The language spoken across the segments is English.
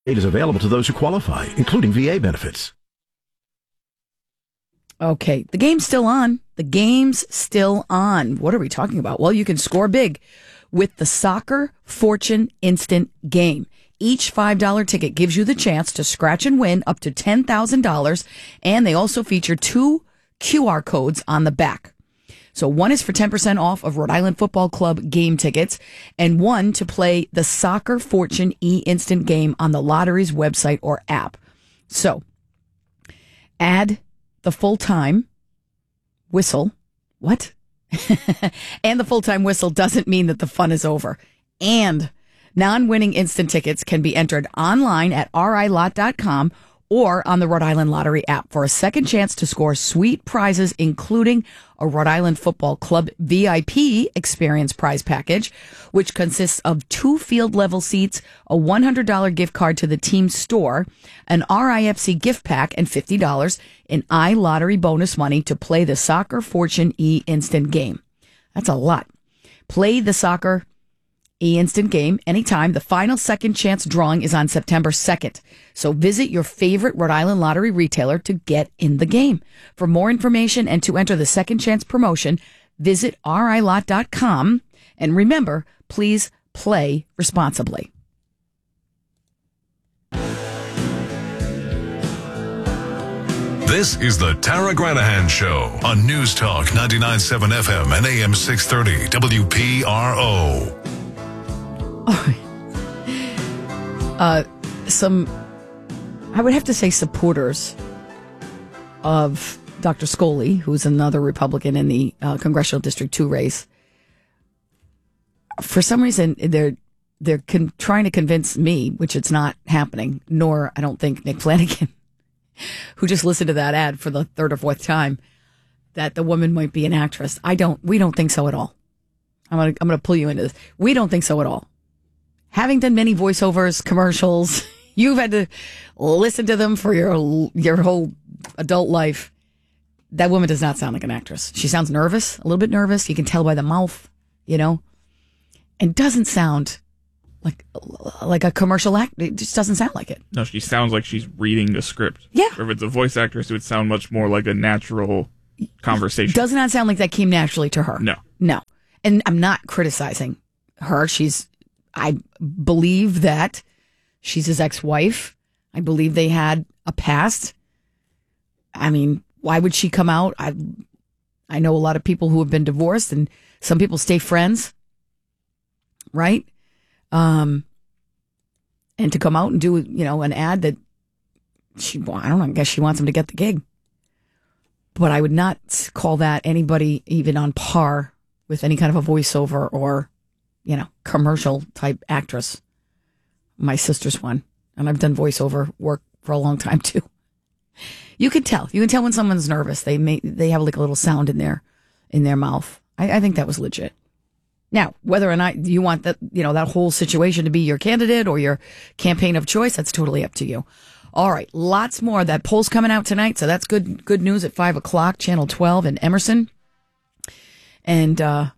Aid is available to those who qualify, including VA benefits. Okay, the game's still on. The game's still on. What are we talking about? Well, you can score big with the Soccer Fortune Instant Game. Each $5 ticket gives you the chance to scratch and win up to $10,000, and they also feature 2 QR codes on the back. So one is for 10% off of Rhode Island Football Club game tickets, and one to play the Soccer Fortune E-Instant Game on the lottery's website or app. So add the full-time whistle. What? And the full-time whistle doesn't mean that the fun is over. And non-winning instant tickets can be entered online at rilot.com or on the Rhode Island Lottery app for a second chance to score sweet prizes, including a Rhode Island Football Club VIP experience prize package, which consists of 2 field-level seats, a $100 gift card to the team store, an RIFC gift pack, and $50 in iLottery bonus money to play the Soccer Fortune E-Instant Game. That's a lot. Play the Soccer E-Instant Game anytime. The final second chance drawing is on September 2nd. So visit your favorite Rhode Island Lottery retailer to get in the game. For more information and to enter the second chance promotion, visit rilot.com. And remember, please play responsibly. This is the Tara Granahan Show on News Talk 99.7 FM and AM 630 WPRO. Some, I would have to say, supporters of Dr. Scully, who's another Republican in the Congressional District 2 race, for some reason, they're trying to convince me, which it's not happening, nor I don't think Nick Flanagan, who just listened to that ad for the third or fourth time, that the woman might be an actress. We don't think so at all. I'm gonna pull you into this. We don't think so at all. Having done many voiceovers, commercials, you've had to listen to them for your whole adult life. That woman does not sound like an actress. She sounds nervous, a little bit nervous. You can tell by the mouth, and doesn't sound like a commercial act. It just doesn't sound like it. No, she sounds like she's reading the script. Yeah. Or if it's a voice actress, it would sound much more like a natural conversation. Does not sound like that came naturally to her. No. And I'm not criticizing her. I believe that she's his ex-wife. I believe they had a past. I mean, why would she come out? I know a lot of people who have been divorced, and some people stay friends, right? And to come out and do, an ad that I don't know, I guess she wants him to get the gig. But I would not call that anybody even on par with any kind of a voiceover or commercial type actress. My sister's one, and I've done voiceover work for a long time too. You can tell when someone's nervous. They have like a little sound in their mouth. I think that was legit. Now, whether or not you want that, that whole situation to be your candidate or your campaign of choice, that's totally up to you. All right. Lots more. That poll's coming out tonight. So that's good news at 5:00, Channel 12 in Emerson. And,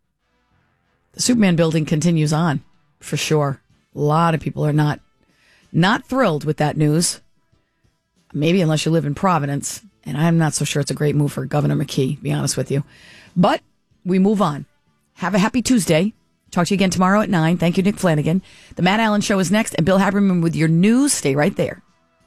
the Superman building continues on, for sure. A lot of people are not thrilled with that news. Maybe unless you live in Providence. And I'm not so sure it's a great move for Governor McKee, to be honest with you. But we move on. Have a happy Tuesday. Talk to you again tomorrow at 9. Thank you, Nick Flanagan. The Matt Allen Show is next, and Bill Haberman with your news. Stay right there.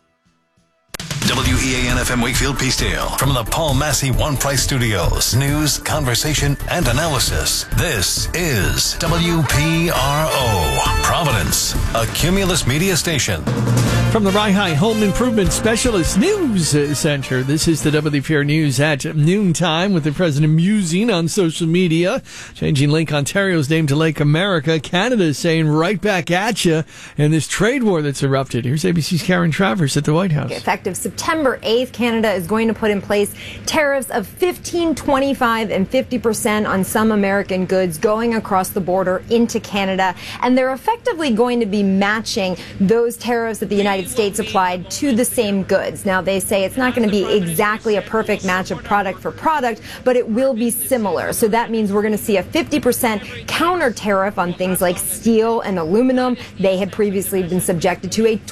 WEAN-FM Wakefield Peacedale from the Paul Massey One Price Studios. News, conversation, and analysis. This is WPRO, Providence, a Cumulus media station. From the Rye Home Improvement Specialist News Center, this is the WPR News at noontime with the president musing on social media, changing Lake Ontario's name to Lake America. Canada is saying right back at you in this trade war that's erupted. Here's ABC's Karen Travers at the White House. Effective September 8th, Canada is going to put in place tariffs of 15%, 25%, and 50% on some American goods going across the border into Canada. And they're effectively going to be matching those tariffs that the United United States applied to the same goods. Now, they say it's not going to be exactly a perfect match of product for product, but it will be similar. So that means we're going to see a 50% counter tariff on things like steel and aluminum. They had previously been subjected to a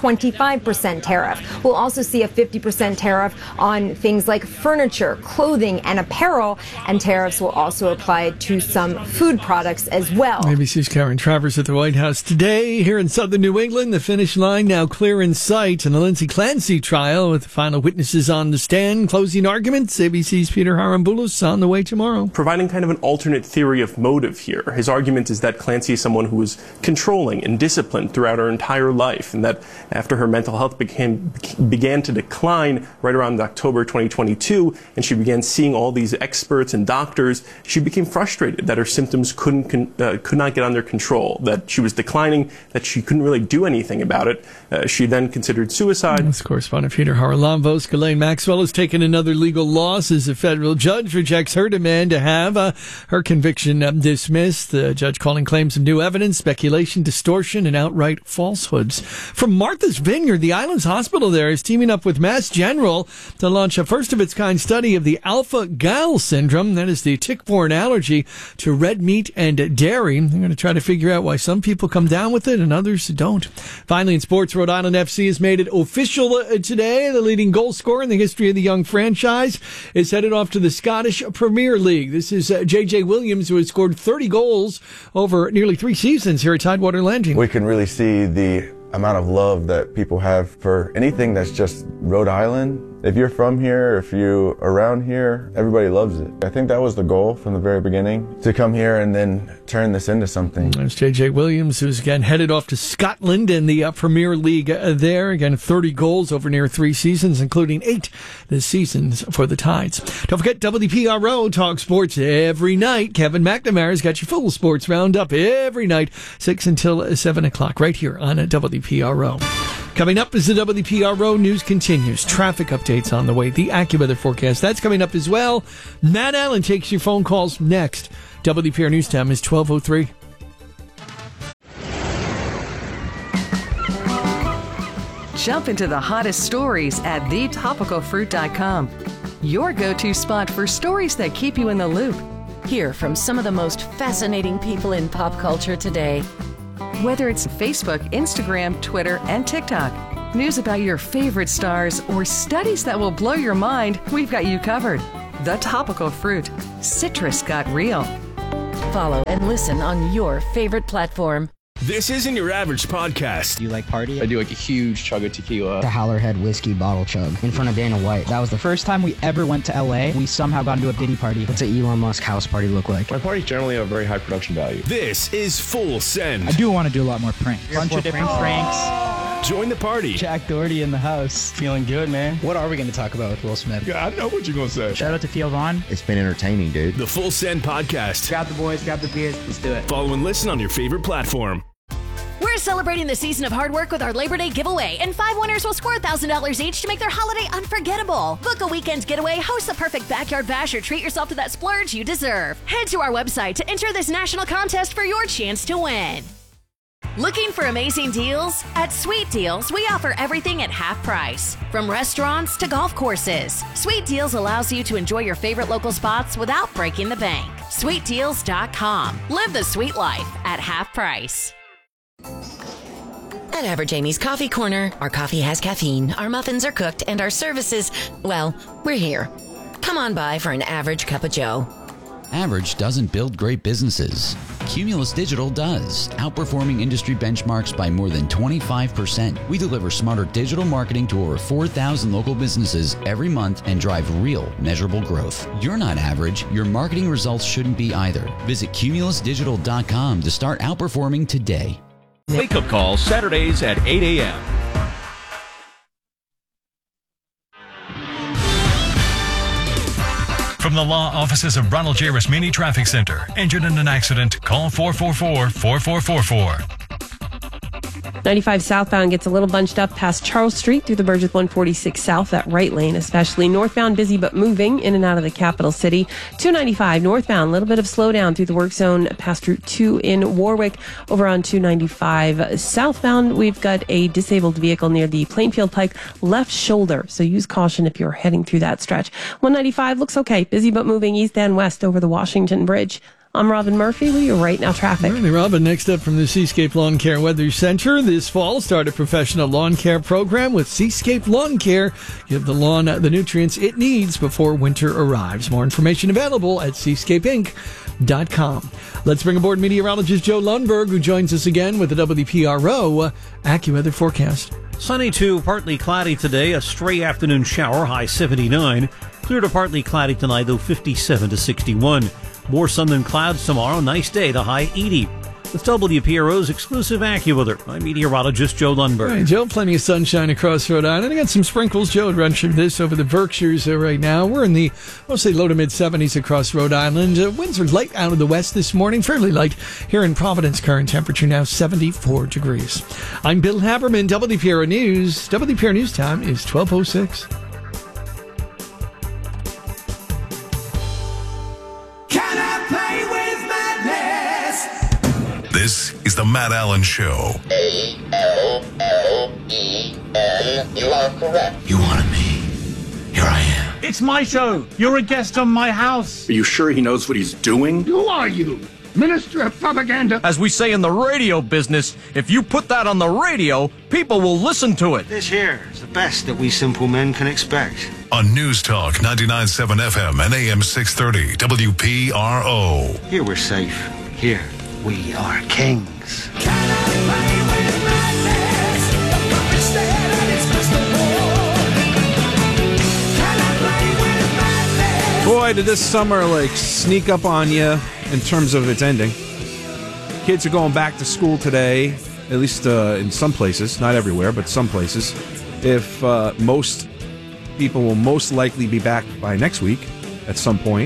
25% tariff. We'll also see a 50% tariff on things like furniture, clothing, and apparel, and tariffs will also apply to some food products as well. ABC's Karen Travers at the White House today. Here in southern New England, the finish line now clear in sight in the Lindsay Clancy trial with the final witnesses on the stand. Closing arguments. ABC's Peter Haramboulos on the way tomorrow. Providing kind of an alternate theory of motive here. His argument is that Clancy is someone who was controlling and disciplined throughout her entire life, and that after her mental health began to decline right around October 2022, and she began seeing all these experts and doctors, she became frustrated that her symptoms could not get under control, that she was declining, that she couldn't really do anything about it. She then considered suicide. This correspondent Peter Haramboulos. Ghislaine Maxwell has taken another legal loss as a federal judge rejects her demand to have her conviction dismissed. The judge calling claims of new evidence, speculation, distortion, and outright falsehoods. From Martha's Vineyard, the Islands Hospital there is teaming up with Mass General to launch a first-of-its-kind study of the alpha-gal syndrome. That is the tick-borne allergy to red meat and dairy. They're going to try to figure out why some people come down with it and others don't. Finally, in sports, Rhode Island FC has made it official today. The leading goal scorer in the history of the young franchise is headed off to the Scottish Premier League. This is J.J. Williams, who has scored 30 goals over nearly 3 seasons here at Tidewater Landing. We can really see the amount of love that people have for anything that's just Rhode Island. If you're from here, if you're around here, everybody loves it. I think that was the goal from the very beginning, to come here and then turn this into something. There's J.J. Williams, who's again headed off to Scotland in the Premier League there. Again, 30 goals over near 3 seasons, including 8 this season for the Tides. Don't forget, WPRO talk sports every night. Kevin McNamara's got your full sports roundup every night, 6 until 7 o'clock, right here on WPRO. Coming up as the WPRO news continues. Traffic updates on the way. The AccuWeather forecast, that's coming up as well. Matt Allen takes your phone calls next. WPR News Time is 12:03. Jump into the hottest stories at thetopicalfruit.com. Your go-to spot for stories that keep you in the loop. Hear from some of the most fascinating people in pop culture today. Whether it's Facebook, Instagram, Twitter, and TikTok, news about your favorite stars, or studies that will blow your mind, we've got you covered. The Topical Fruit. Citrus got real. Follow and listen on your favorite platform. This isn't your average podcast. Do you like party? I do like a huge chug of tequila. The Howlerhead whiskey bottle chug in front of Dana White. That was the first time we ever went to LA. We somehow got into a Diddy party. What's an Elon Musk house party look like? My parties generally have very high production value. This is Full Send. I do want to do a lot more pranks. A bunch of different pranks. Join the party. Jack Doherty in the house. Feeling good, man. What are we going to talk about with Will Smith? Yeah, I know what you're going to say. Shout out to Theo Vaughn. It's been entertaining, dude. The Full Send podcast. Grab the boys, grab the beers. Let's do it. Follow and listen on your favorite platform. We're celebrating the season of hard work with our Labor Day giveaway, and 5 winners will score $1,000 each to make their holiday unforgettable. Book a weekend getaway, host the perfect backyard bash, or treat yourself to that splurge you deserve. Head to our website to enter this national contest for your chance to win. Looking for amazing deals? At Sweet Deals, we offer everything at half price. From restaurants to golf courses, Sweet Deals allows you to enjoy your favorite local spots without breaking the bank. SweetDeals.com. Live the sweet life at half price. At Average Amy's Coffee Corner, our coffee has caffeine, our muffins are cooked, and our services, well, we're here. Come on by for an average cup of joe. Average doesn't build great businesses. Cumulus Digital does, outperforming industry benchmarks by more than 25%. We deliver smarter digital marketing to over 4,000 local businesses every month and drive real, measurable growth. You're not average. Your marketing results shouldn't be either. Visit cumulusdigital.com to start outperforming today. Wake Up Call, Saturdays at 8 a.m. From the law offices of Ronald J. Rasmini Traffic Center. Injured in an accident? Call 444-4444. 95 southbound gets a little bunched up past Charles Street through the merge with 146 south, that right lane especially. Northbound busy but moving in and out of the capital city. 295 northbound, a little bit of slowdown through the work zone past Route 2 in Warwick. Over on 295 southbound, we've got a disabled vehicle near the Plainfield Pike left shoulder, so use caution if you're heading through that stretch. 195 looks okay, busy but moving east and west over the Washington Bridge. I'm Robin Murphy with your Right Now traffic. Really, Robin, next up from the Seascape Lawn Care Weather Center. This fall, start a professional lawn care program with Seascape Lawn Care. Give the lawn the nutrients it needs before winter arrives. More information available at seascapeinc.com. Let's bring aboard meteorologist Joe Lundberg, who joins us again with the WPRO AccuWeather forecast. Sunny to partly cloudy today, a stray afternoon shower, high 79. Clear to partly cloudy tonight, though 57 to 61. More sun than clouds tomorrow, nice day, the high 80. With WPRO's exclusive AccuWeather, I'm meteorologist Joe Lundberg. All right, Joe, plenty of sunshine across Rhode Island. I got some sprinkles. Joe had run through this over the Berkshires right now. We're in the mostly low to mid 70s across Rhode Island. Winds are light out of the west this morning, fairly light here in Providence. Current temperature now 74 degrees. I'm Bill Haberman, WPRO News. WPRO News time is 12:06. This is the Matt Allen Show. A-L-L-E-N. You are correct. You wanted me. Here I am. It's my show. You're a guest on my house. Are you sure he knows what he's doing? Who are you? Minister of Propaganda? As we say in the radio business, if you put that on the radio, people will listen to it. This here is the best that we simple men can expect. On News Talk 99.7 FM and AM 630 WPRO. Here we're safe. Here we are kings. Boy, did this summer sneak up on you in terms of its ending. Kids are going back to school today, at least in some places, not everywhere, but some places. If most people will most likely be back by next week at some point.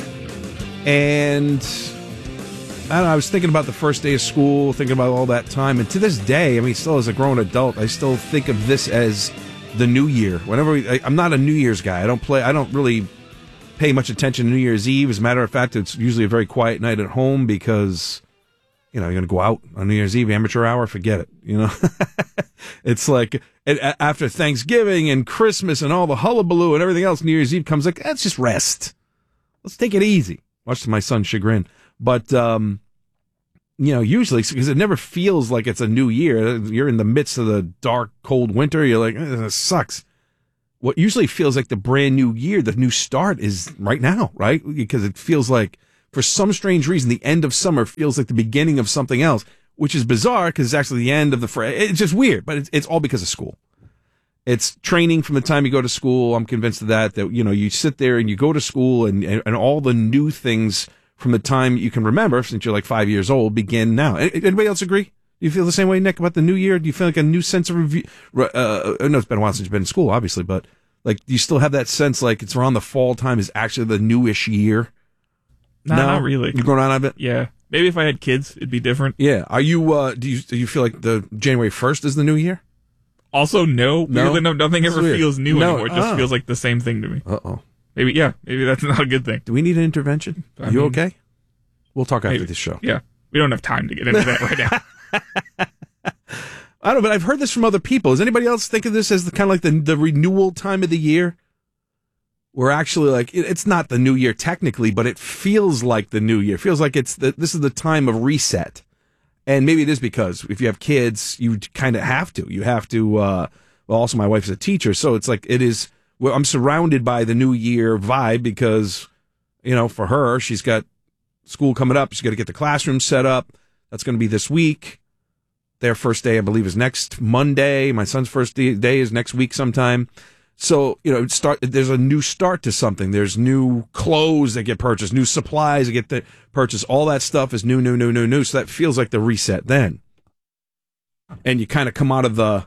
And I don't know, I was thinking about the first day of school, thinking about all that time, and to this day, I mean, still as a grown adult, I still think of this as the New Year. Whenever I'm not a New Year's guy. I don't really pay much attention to New Year's Eve. As a matter of fact, it's usually a very quiet night at home because, you're going to go out on New Year's Eve, amateur hour, forget it, It's like after Thanksgiving and Christmas and all the hullabaloo and everything else, New Year's Eve comes let's just rest. Let's take it easy. Much to my son's chagrin. But, usually, because it never feels like it's a new year. You're in the midst of the dark, cold winter. You're like, this sucks. What usually feels like the brand new year, the new start is right now, right? Because it feels like, for some strange reason, the end of summer feels like the beginning of something else, which is bizarre because it's actually the end of it's just weird, but it's all because of school. It's training from the time you go to school. I'm convinced of that, you sit there and you go to school and all the new things from the time you can remember, since you're 5 years old, begin now. Anybody else agree? Do you feel the same way, Nick, about the new year? Do you feel like a new sense of review? No, it's been a while since you've been in school, obviously, but do you still have that sense it's around the fall time is actually the newish year? No, not really. You're going on a bit? Yeah. Maybe if I had kids, it'd be different. Yeah. Are you, do you feel like the January 1st is the new year? Also, no. Nothing ever feels new anymore. It just feels like the same thing to me. Uh-oh. Maybe that's not a good thing. Do we need an intervention? Are you okay? We'll talk after this show. Yeah. We don't have time to get into that right now. I don't know, but I've heard this from other people. Does anybody else think of this as kind of the renewal time of the year? We're actually it's not the new year technically, but it feels like the new year. It feels like this is the time of reset. And maybe it is because if you have kids, you kind of have to. You have to, also my wife's a teacher, so it's it is, I'm surrounded by the new year vibe because, for her, she's got school coming up. She's got to get the classroom set up. That's going to be this week. Their first day, I believe, is next Monday. My son's first day is next week sometime. So, there's a new start to something. There's new clothes that get purchased, new supplies that get purchased. All that stuff is new. So that feels like the reset then. And you kind of come out of the,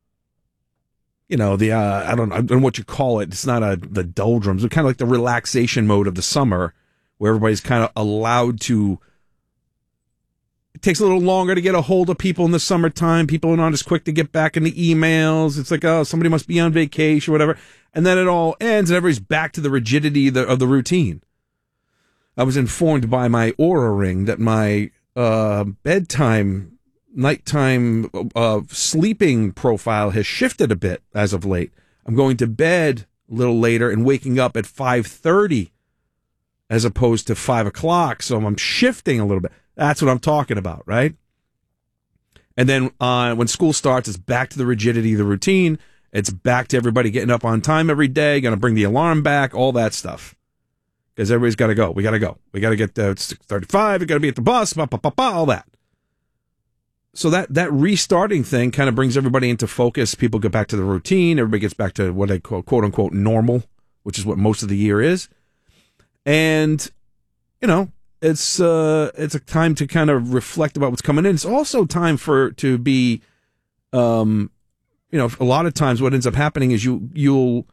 I don't know what you call it. It's not the doldrums, but kind of like the relaxation mode of the summer where everybody's kind of allowed to It takes a little longer to get a hold of people in the summertime. People are not as quick to get back in the emails. It's like, oh, somebody must be on vacation or whatever. And then it all ends and everybody's back to the rigidity of the routine. I was informed by my Oura Ring that my bedtime, nighttime sleeping profile has shifted a bit as of late. I'm going to bed a little later and waking up at 5:30 as opposed to 5 o'clock. So I'm shifting a little bit. That's what I'm talking about, right? And then when school starts, it's back to the rigidity of the routine. It's back to everybody getting up on time every day, going to bring the alarm back, all that stuff. Because everybody's got to go. We got to go. We got to get to 6:35. We got to be at the bus, all that. So that restarting thing kind of brings everybody into focus. People get back to the routine. Everybody gets back to what I call, quote unquote, normal, which is what most of the year is. And, you know, it's a time to kind of reflect about what's coming in. It's also time to be, you know, a lot of times what ends up happening is you'll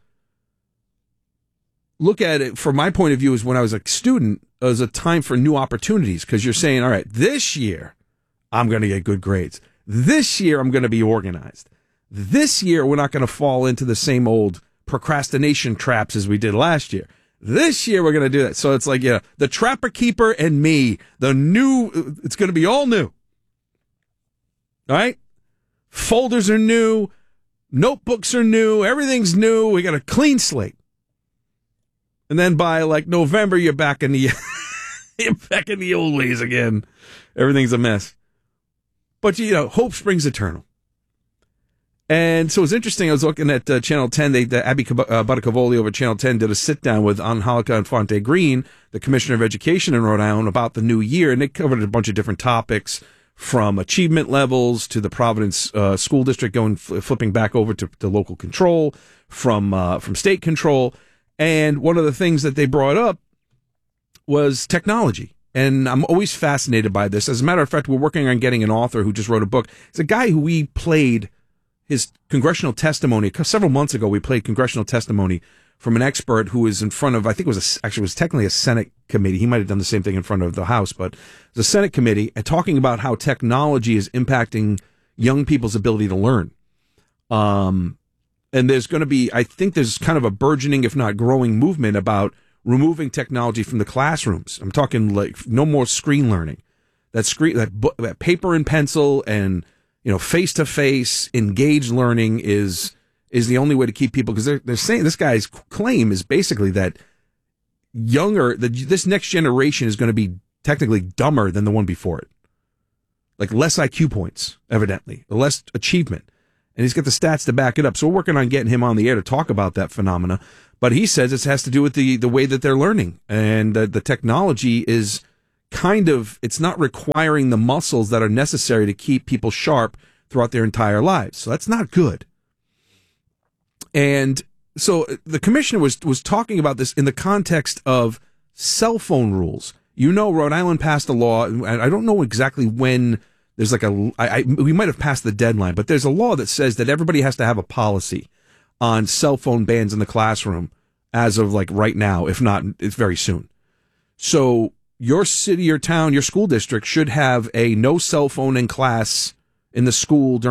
look at it from my point of view is when I was a student, it was a time for new opportunities because you're saying, all right, this year I'm going to get good grades. This year I'm going to be organized. This year we're not going to fall into the same old procrastination traps as we did last year. This year we're going to do that. So it's like, yeah, the Trapper Keeper and me, it's going to be all new. All right? Folders are new. Notebooks are new. Everything's new. We got a clean slate. And then by like November, you're back in the old ways again. Everything's a mess. But, you know, hope springs eternal. And so it's interesting. I was looking at Channel 10. Abby Buttacavoli over Channel 10 did a sit-down with Angelica Infante Green, the Commissioner of Education in Rhode Island, about the new year. And they covered a bunch of different topics, from achievement levels to the Providence School District flipping back over to local control, from state control. And one of the things that they brought up was technology. And I'm always fascinated by this. As a matter of fact, we're working on getting an author who just wrote a book. It's a guy who we played his congressional testimony. Several months ago, we played congressional testimony from an expert who was in front of, I think it was technically a Senate committee. He might have done the same thing in front of the House, but it was a Senate committee, and talking about how technology is impacting young people's ability to learn. And there's going to be, I think there's kind of a burgeoning, if not growing, movement about removing technology from the classrooms. I'm talking like no more screen learning. That paper and pencil and, you know, face-to-face engaged learning is the only way to keep people, because they're saying this guy's claim is basically that this next generation is going to be technically dumber than the one before it. Like less IQ points, evidently, less achievement. And he's got the stats to back it up. So we're working on getting him on the air to talk about that phenomena. But he says it has to do with the way that they're learning. And the technology is it's not requiring the muscles that are necessary to keep people sharp throughout their entire lives. So that's not good. And so the commissioner was talking about this in the context of cell phone rules. You know, Rhode Island passed a law, and I don't know exactly when. There's like we might have passed the deadline, but there's a law that says that everybody has to have a policy on cell phone bans in the classroom as of like right now. If not, it's very soon. So your city or town, your school district should have a no cell phone in class in the school during